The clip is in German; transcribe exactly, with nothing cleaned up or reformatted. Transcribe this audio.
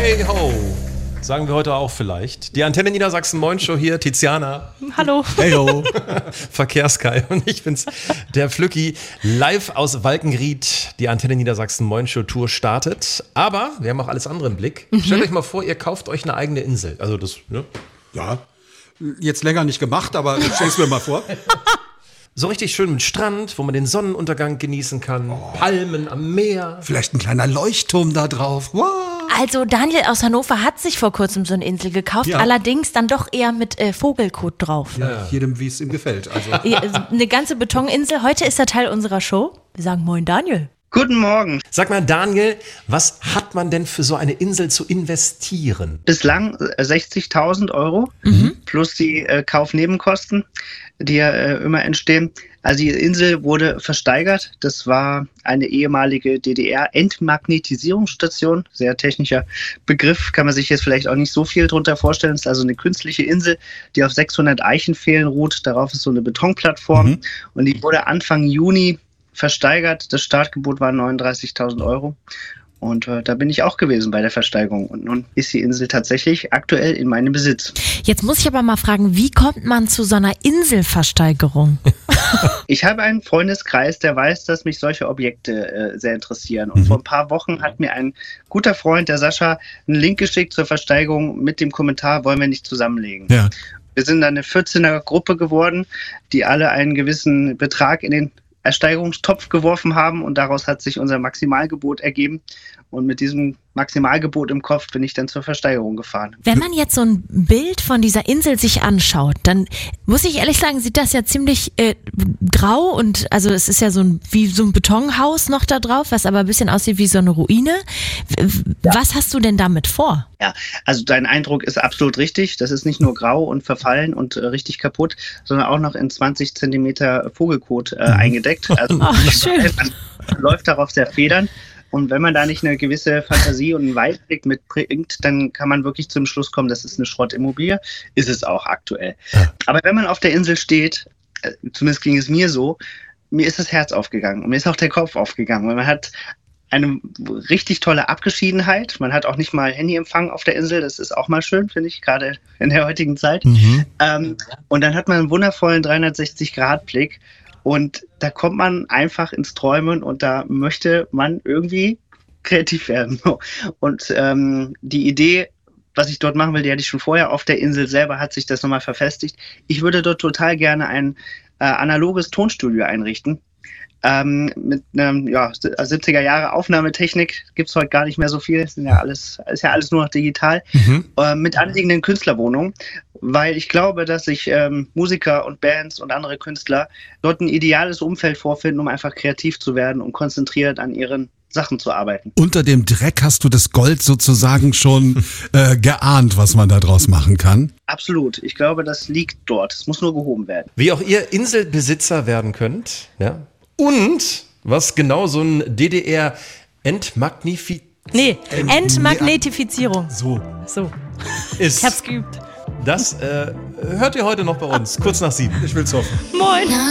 Hey ho, sagen wir heute auch vielleicht. Die Antenne Niedersachsen Moin Show hier, Tiziana. Hallo. Hey ho. Verkehrskai und ich bin's, der Flücki. Live aus Walkenried, die Antenne Niedersachsen Moin Show Tour startet. Aber wir haben auch alles andere im Blick. Mhm. Stellt euch mal vor, ihr kauft euch eine eigene Insel. Also das, ne? Ja, jetzt länger nicht gemacht, aber stell's mir mal vor. So richtig schön mit Strand, wo man den Sonnenuntergang genießen kann. Oh. Palmen am Meer. Vielleicht ein kleiner Leuchtturm da drauf. Wow. Also Daniel aus Hannover hat sich vor kurzem so eine Insel gekauft, ja. Allerdings dann doch eher mit äh, Vogelkot drauf. Ja, ja. Jedem, wie es ihm gefällt. Also. Eine ganze Betoninsel. Heute ist er Teil unserer Show. Wir sagen Moin Daniel. Guten Morgen. Sag mal, Daniel, was hat man denn für so eine Insel zu investieren? Bislang sechzigtausend Euro mhm. plus die äh, Kaufnebenkosten, die ja äh, immer entstehen. Also die Insel wurde versteigert. Das war eine ehemalige D D R-Entmagnetisierungsstation. Sehr technischer Begriff, kann man sich jetzt vielleicht auch nicht so viel drunter vorstellen. Es ist also eine künstliche Insel, die auf sechshundert Eichenpfählen ruht. Darauf ist so eine Betonplattform. Mhm. Und die wurde Anfang Juni versteigert. Das Startgebot war neununddreißigtausend Euro. Und äh, da bin ich auch gewesen bei der Versteigerung. Und nun ist die Insel tatsächlich aktuell in meinem Besitz. Jetzt muss ich aber mal fragen, wie kommt man zu so einer Inselversteigerung? Ich habe einen Freundeskreis, der weiß, dass mich solche Objekte äh, sehr interessieren. Und mhm. vor ein paar Wochen hat mir ein guter Freund, der Sascha, einen Link geschickt zur Versteigerung mit dem Kommentar, wollen wir nicht zusammenlegen. Ja. Wir sind dann eine vierzehner Gruppe geworden, die alle einen gewissen Betrag in den Ersteigerungstopf geworfen haben und daraus hat sich unser Maximalgebot ergeben und mit diesem Maximalgebot im Kopf bin ich dann zur Versteigerung gefahren. Wenn man jetzt so ein Bild von dieser Insel sich anschaut, dann muss ich ehrlich sagen, sieht das ja ziemlich äh, grau und also es ist ja so ein, wie so ein Betonhaus noch da drauf, was aber ein bisschen aussieht wie so eine Ruine. Ja. Was hast du denn damit vor? Ja, also dein Eindruck ist absolut richtig. Das ist nicht nur grau und verfallen und äh, richtig kaputt, sondern auch noch in zwanzig Zentimeter Vogelkot äh, eingedeckt. Also oh, schön. Man läuft darauf sehr federn. Und wenn man da nicht eine gewisse Fantasie und einen Weitblick mitbringt, dann kann man wirklich zum Schluss kommen, das ist eine Schrottimmobilie. Ist es auch aktuell. Ja. Aber wenn man auf der Insel steht, zumindest ging es mir so, mir ist das Herz aufgegangen und mir ist auch der Kopf aufgegangen. Weil man hat eine richtig tolle Abgeschiedenheit. Man hat auch nicht mal Handyempfang auf der Insel. Das ist auch mal schön, finde ich, gerade in der heutigen Zeit. Mhm. Ähm, und dann hat man einen wundervollen dreihundertsechzig Grad Blick. Und da kommt man einfach ins Träumen und da möchte man irgendwie kreativ werden. Und ähm, die Idee, was ich dort machen will, die hatte ich schon vorher. Auf der Insel selber hat sich das nochmal verfestigt. Ich würde dort total gerne ein äh, analoges Tonstudio einrichten. Ähm, mit einer ja, siebziger Jahre Aufnahmetechnik gibt es heute gar nicht mehr so viel. Ist ja alles, ist ja alles nur noch digital. Mhm. Äh, mit anliegenden Künstlerwohnungen. Weil ich glaube, dass sich ähm, Musiker und Bands und andere Künstler dort ein ideales Umfeld vorfinden, um einfach kreativ zu werden und konzentriert an ihren Sachen zu arbeiten. Unter dem Dreck hast du das Gold sozusagen schon äh, geahnt, was man da draus machen kann? Absolut. Ich glaube, das liegt dort. Es muss nur gehoben werden. Wie auch ihr Inselbesitzer werden könnt, ja. Und was genau so ein D D R-Entmagnifizierung. Nee, Entmagnetifizierung. So. So. Ist. Ich hab's geübt. Das äh, hört ihr heute noch bei uns, kurz nach sieben. Ich will's hoffen. Moin.